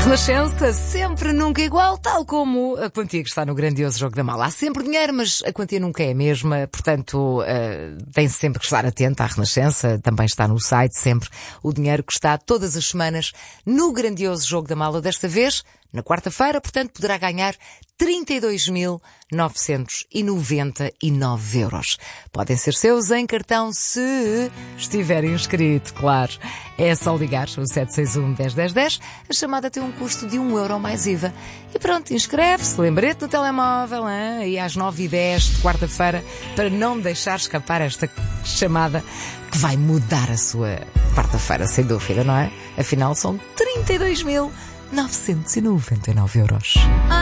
Renascença, sempre, nunca igual, tal como a quantia que está no grandioso Jogo da Mala. Há sempre dinheiro, mas a quantia nunca é a mesma, portanto, tem sempre que estar atento à Renascença, também está no site sempre o dinheiro que está todas as semanas no grandioso Jogo da Mala. Desta vez, na quarta-feira, portanto, poderá ganhar 32.999 euros. Podem ser seus em cartão se estiver inscrito, claro. É só ligar o 761-101010. A chamada tem um custo de 1 euro mais IVA. E pronto, inscreve-se, lembrete no telemóvel, hein? E às 9h10 de quarta-feira, para não deixar escapar esta chamada que vai mudar a sua quarta-feira, sem dúvida, não é? Afinal, são 32.999 euros.